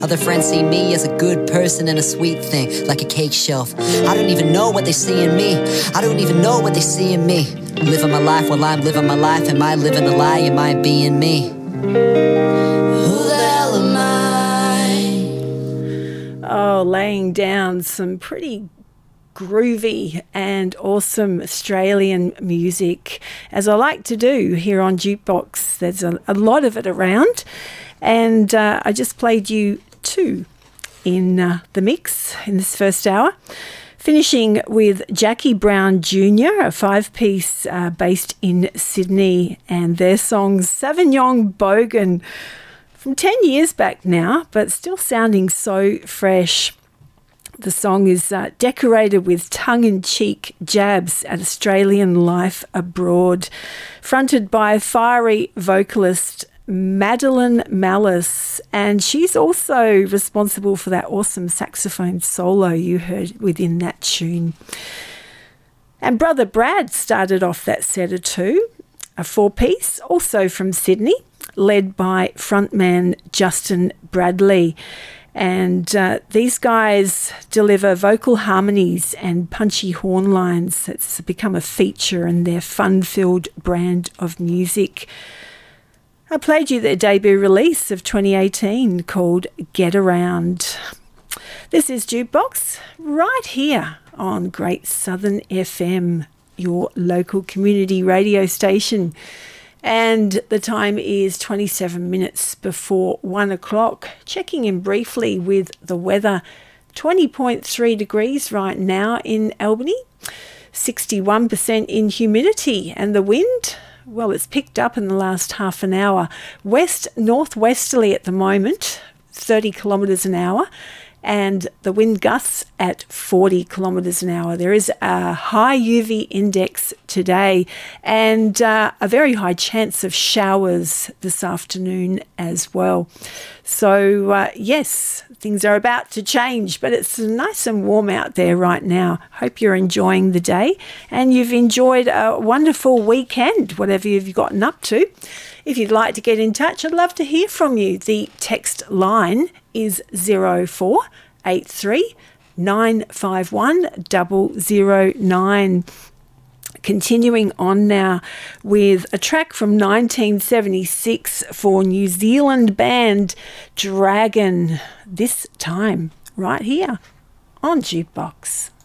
Other friends see me as a good person and a sweet thing, like a cake shelf. I don't even know what they see in me. I don't even know what they see in me. Living my life while I'm living my life. Am I living a lie? Am I being me? Who the hell am I? Oh, laying down some pretty groovy and awesome Australian music, as I like to do here on Jukebox. There's a lot of it around, and I just played you two in the mix in this first hour, finishing with Jackie Brown Jr., a five-piece based in Sydney, and their song Sauvignon Bogan from 10 years back now, but still sounding so fresh. The song is decorated with tongue-in-cheek jabs at Australian life abroad, fronted by fiery vocalist Madeline Malice, and she's also responsible for that awesome saxophone solo you heard within that tune. And Brother Brad started off that set of two, a four-piece, also from Sydney, led by frontman Justin Bradley. And these guys deliver vocal harmonies and punchy horn lines. It's become a feature in their fun-filled brand of music. I played you their debut release of 2018 called Get Around. This is Jukebox right here on Great Southern FM, your local community radio station. And the time is 27 minutes before 1 o'clock. Checking in briefly with the weather. 20.3 degrees right now in Albany. 61% in humidity. And the wind, well, it's picked up in the last half an hour. West-northwesterly at the moment, 30 kilometres an hour. And the wind gusts at 40 kilometres an hour. There is a high UV index today and a very high chance of showers this afternoon as well. So, yes, things are about to change, but it's nice and warm out there right now. Hope you're enjoying the day and you've enjoyed a wonderful weekend, whatever you've gotten up to. If you'd like to get in touch, I'd love to hear from you. The text line is 0483 951 009. Continuing on now with a track from 1976 for New Zealand band Dragon, this time right here on Jukebox.